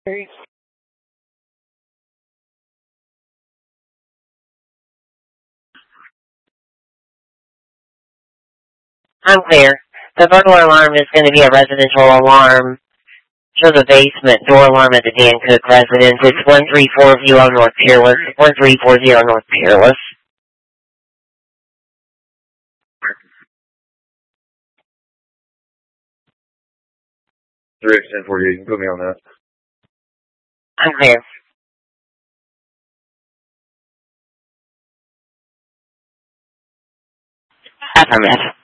I'm clear. The burglar alarm is going to be a residential alarm. Show the basement door alarm at the Dan Cook residence. It's 1340 North Peerless. 1340 North Peerless. 3X1048, you can put me on that. I'm clear. Affirmative.